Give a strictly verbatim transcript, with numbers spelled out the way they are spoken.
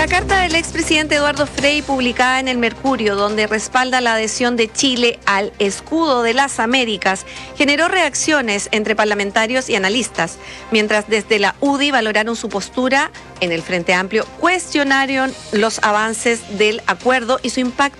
La carta del expresidente Eduardo Frei, publicada en el Mercurio, donde respalda la adhesión de Chile al escudo de las Américas, generó reacciones entre parlamentarios y analistas, mientras desde la U D I valoraron su postura. En el Frente Amplio cuestionaron los avances del acuerdo y su impacto